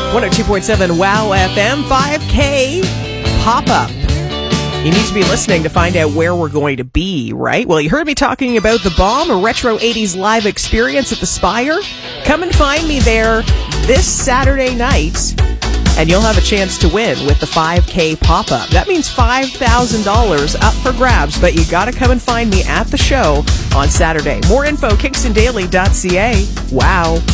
102.7 WOW FM 5K pop-up. You need to be listening to find out where we're going to be, right? Well, you heard me talking about The Bomb, a retro 80s live experience at the Spire. Come and find me there this Saturday night, and you'll have a chance to win with the 5K pop-up. That means $5,000 up for grabs, but you got to come and find me at the show on Saturday. More info, kingstondaily.ca. Wow.